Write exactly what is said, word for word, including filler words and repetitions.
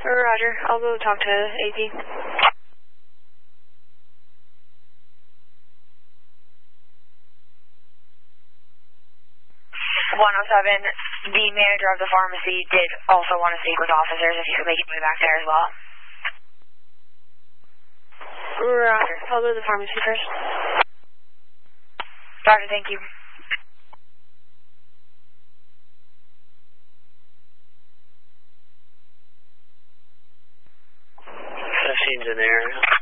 Roger. I'll go talk to A P. one oh seven, the manager of the pharmacy did also want to speak with officers if you could make your way back there as well. Roger. I'll go to the pharmacy first. Roger, thank you. Fifteen's in the area.